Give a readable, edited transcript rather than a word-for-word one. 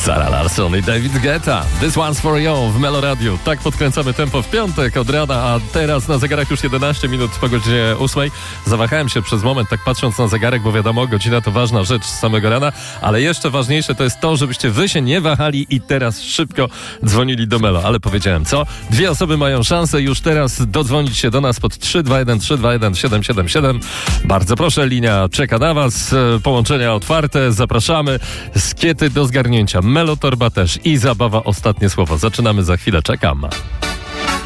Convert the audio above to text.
Sarah Larsson i David Guetta. This one's for you w Melo Radio. Tak podkręcamy tempo w piątek od rana, a teraz na zegarach już 11 minut po godzinie 8. Zawahałem się przez moment, tak patrząc na zegarek, bo wiadomo, godzina to ważna rzecz z samego rana, ale jeszcze ważniejsze to jest to, żebyście wy się nie wahali i teraz szybko dzwonili do Melo. Ale powiedziałem co? 2 osoby mają szansę już teraz dodzwonić się do nas pod 321 321 777. Bardzo proszę, linia czeka na was. Połączenia otwarte, zapraszamy. Skiety do zgarnięcia, Melo Torba też i zabawa ostatnie słowo. Zaczynamy za chwilę, czekam.